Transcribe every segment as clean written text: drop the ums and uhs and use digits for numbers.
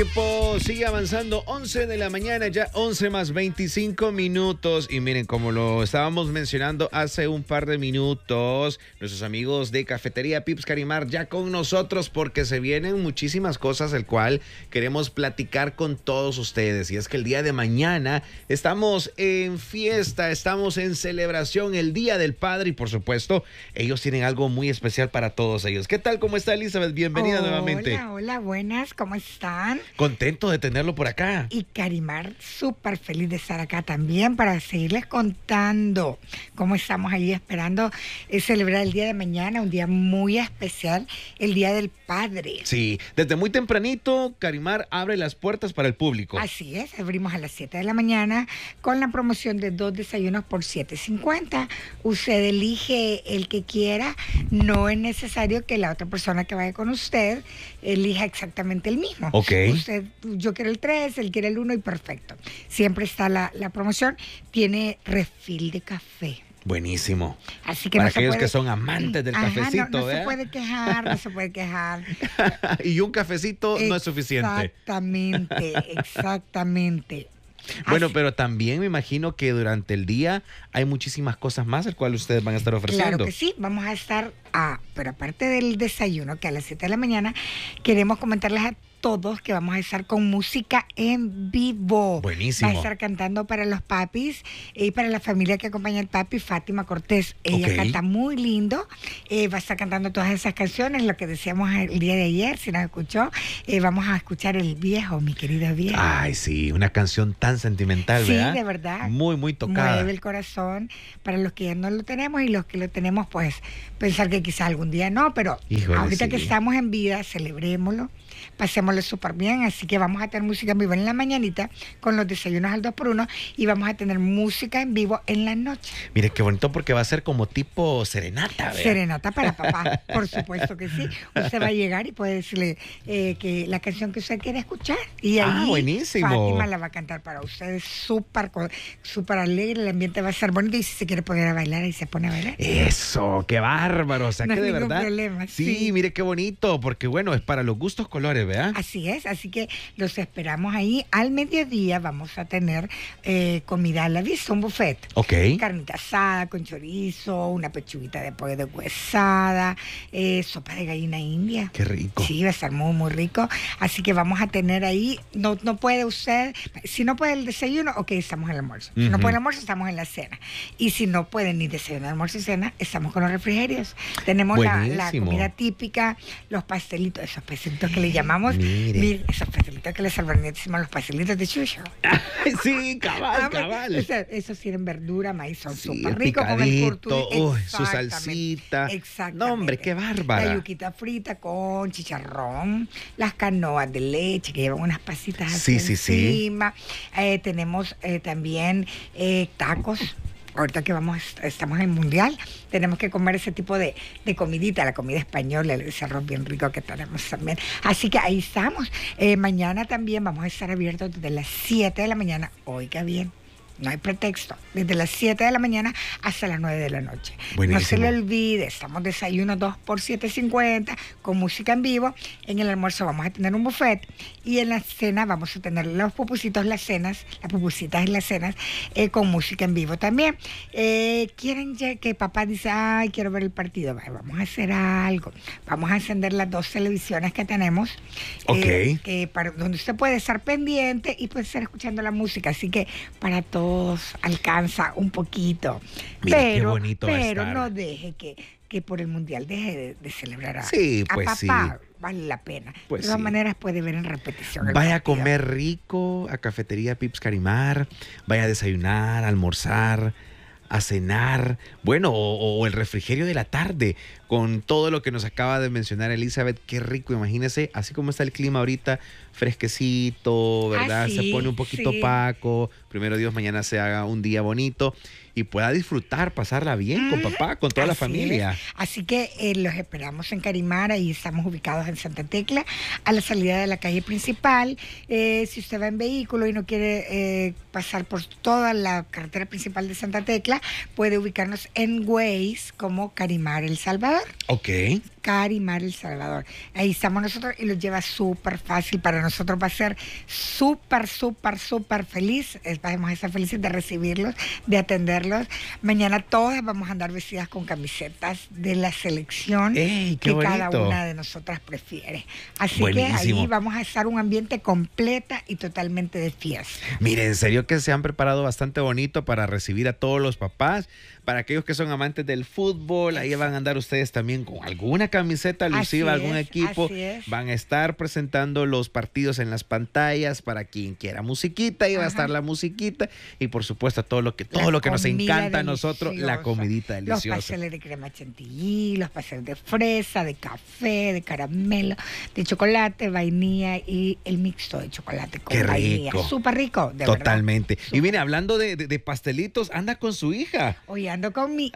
Tiempo sigue avanzando, 11 de la mañana, ya 11 más 25 minutos. Y miren, como lo estábamos mencionando hace un par de minutos, nuestros amigos de Cafetería Pips Carimar ya con nosotros, porque se vienen muchísimas cosas, el cual queremos platicar con todos ustedes. Y es que el día de mañana estamos en fiesta, estamos en celebración, el Día del Padre, y por supuesto, ellos tienen algo muy especial para todos ellos. ¿Qué tal? ¿Cómo está, Elizabeth? Bienvenida nuevamente. Hola, buenas, ¿cómo están? Contento de tenerlo por acá. Y Carimar, súper feliz de estar acá también para seguirles contando cómo estamos ahí esperando celebrar el día de mañana, un día muy especial, el Día del Padre. Sí, desde muy tempranito, Carimar abre las puertas para el público. Así es, abrimos a las 7 de la mañana con la promoción de 2 desayunos por $7.50. Usted elige el que quiera, no es necesario que la otra persona que vaya con usted elija exactamente el mismo. Ok. Yo quiero el 3, él quiere el 1 y perfecto. Siempre está la promoción. Tiene refil de café. Buenísimo. Así que para no aquellos se puede... que son amantes del cafecito, no ¿eh? se puede quejar, no se puede quejar. Y un cafecito no es suficiente. Exactamente. Bueno, pero también me imagino que durante el día hay muchísimas cosas más, el cual ustedes van a estar ofreciendo. Claro que sí, vamos a estar, pero aparte del desayuno, que a las 7 de la mañana, queremos comentarles a todos que vamos a estar con música en vivo. Buenísimo. Va a estar cantando para los papis y para la familia que acompaña al papi, Fátima Cortés. Ella canta muy lindo, va a estar cantando todas esas canciones, lo que decíamos el día de ayer, si nos escuchó, vamos a escuchar El Viejo, mi querido viejo. Ay, sí, una canción tan sentimental, ¿verdad? Sí, de verdad. Muy, muy tocada. Mueve el corazón para los que ya no lo tenemos y los que lo tenemos, pues, pensar que quizás algún día no, pero Híjole, ahorita sí. que estamos en vida, celebrémoslo, pasémoslo súper bien, así que vamos a tener música en vivo en la mañanita con los desayunos al 2x1 y vamos a tener música en vivo en la noche. Mire, qué bonito, porque va a ser como tipo serenata, ¿verdad? Serenata para papá, por supuesto que sí. Usted va a llegar y puede decirle que la canción que usted quiere escuchar. Y ahí buenísimo. Fátima la va a cantar para ustedes, súper alegre, el ambiente va a ser bonito y si se quiere poner a bailar, ahí se pone a bailar. Eso, qué bárbaro, o sea No que hay de ningún verdad. problema, sí, sí. mire qué bonito, porque bueno, es para los gustos colores, ¿verdad? Así es, así que los esperamos ahí. Al mediodía vamos a tener comida a la vista, un buffet. Ok. Carnita asada con chorizo, una pechuguita de pollo deshuesada, sopa de gallina india. Qué rico. Sí, va a estar muy, muy rico. Así que vamos a tener ahí, no puede usted, si no puede el desayuno, ok, estamos en el almuerzo. Si no puede el almuerzo, estamos en la cena. Y si no puede ni desayuno, almuerzo y cena, estamos con los refrigerios. Tenemos la comida típica, los pastelitos, esos pastelitos que le llamamos. Mire, esos pastelitos que les decimos los pastelitos de chucho. Sí, cabal. Esos tienen verdura, maíz, son Sí, súper ricos con el curturí. Su salsita. Exactamente. No, hombre, qué bárbara. La yuquita frita con chicharrón, las canoas de leche que llevan unas pasitas Sí, encima. Tenemos también tacos. Ahorita que estamos en Mundial, tenemos que comer ese tipo de comidita, la comida española, ese arroz bien rico que tenemos también. Así que ahí estamos. Mañana también vamos a estar abiertos desde las 7 de la mañana. Oiga bien, no hay pretexto. Desde las 7 de la mañana hasta las 9 de la noche. Buenísimo. No se le olvide, estamos desayuno 2 por $7.50 con música en vivo. En el almuerzo vamos a tener un buffet y en la cena vamos a tener los pupusitos, las pupusitas en las cenas con música en vivo también. ¿Quieren que papá dice, ay, quiero ver el partido? Vamos a hacer algo. Vamos a encender las 2 televisiones que tenemos. Donde usted puede estar pendiente y puede estar escuchando la música. Así que para todos alcanza un poquito. Mira, qué bonito va a pero estar. no deje que por el Mundial deje de celebrar a pues papá. Vale la pena. Pues de todas sí. maneras puede ver en repetición. Vaya a comer rico a Cafetería Pips Carimar, vaya a desayunar, a almorzar, a cenar, bueno, o el refrigerio de la tarde, con todo lo que nos acaba de mencionar Elizabeth. Qué rico, imagínese, así como está el clima ahorita, fresquecito, ¿verdad? Sí, se pone un poquito opaco, primero Dios, mañana se haga un día bonito y pueda disfrutar, pasarla bien con papá, con toda la familia. Así que los esperamos en Carimar, ahí estamos ubicados en Santa Tecla, a la salida de la calle principal. Si usted va en vehículo y no quiere pasar por toda la carretera principal de Santa Tecla, puede ubicarnos en Waze como Carimar El Salvador. Ok. Carimar El Salvador. Ahí estamos nosotros y los lleva súper fácil. Para nosotros va a ser súper, súper, súper feliz. Vamos a estar felices de recibirlos, de atenderlos. Mañana todas vamos a andar vestidas con camisetas de la selección ¡Ey, qué que bonito! cada una de nosotras prefiere. Así Buenísimo. que ahí vamos a estar un ambiente completa y totalmente de fiesta. Mire, en serio que se han preparado bastante bonito para recibir a todos los papás. Para aquellos que son amantes del fútbol, ahí van a andar ustedes también con alguna camiseta alusiva, algún equipo. Van a estar presentando los partidos en las pantallas para quien quiera musiquita, ahí va a estar la musiquita y por supuesto todo lo que nos encanta a nosotros, la comidita deliciosa. Los pasteles de crema chantilly, los pasteles de fresa, de café, de caramelo, de chocolate, vainilla y el mixto de chocolate con vainilla. Súper rico, de Totalmente. verdad. Y viene hablando de pastelitos, anda con su hija. Oye, ando con mi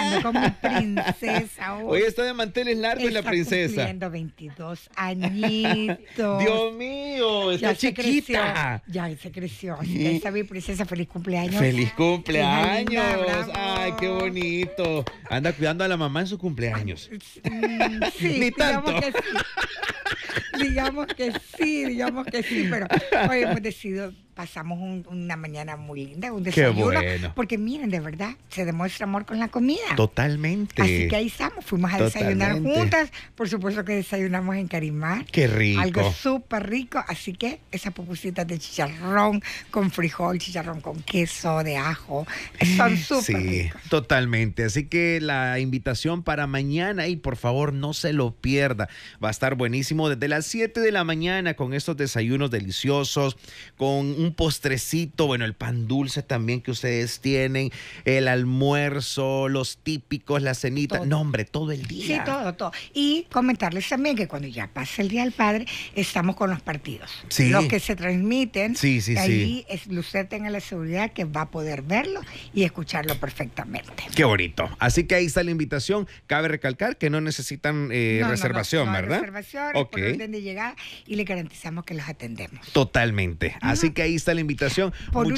princesa. Hoy está de manteles largos la princesa. Está cumpliendo 22 añitos. Dios mío, está chiquita. Ya se creció. Ya está mi princesa. Feliz cumpleaños. ¡Feliz cumpleaños! Linda, ¡Ay, qué bonito! Anda cuidando a la mamá en su cumpleaños. Sí, Ni tanto. Digamos que sí, pero hoy hemos decidido, pasamos una mañana muy linda, un desayuno. Qué bueno. Porque miren, de verdad, se demuestra amor con la comida. Totalmente. Así que ahí estamos, fuimos a desayunar juntas. Por supuesto que desayunamos en Carimar. Qué rico. Algo súper rico. Así que esas pupusitas de chicharrón con frijol, chicharrón con queso, de ajo, son súper ricos. Totalmente. Así que la invitación para mañana, y por favor no se lo pierda. Va a estar buenísimo desde las 7 de la mañana con estos desayunos deliciosos, con un postrecito, bueno, el pan dulce también que ustedes tienen, el almuerzo, los típicos, la cenita, todo. No, hombre, todo el día. Sí, todo. Y comentarles también que cuando ya pase el Día del Padre, estamos con los partidos. Sí. Los que se transmiten. Sí. Ahí usted tenga la seguridad que va a poder verlo y escucharlo perfectamente. Qué bonito. Así que ahí está la invitación. Cabe recalcar que no necesitan reservación, ¿verdad? No reservación, por orden de llegada y le garantizamos que los atendemos. Totalmente. Así que ahí está la invitación.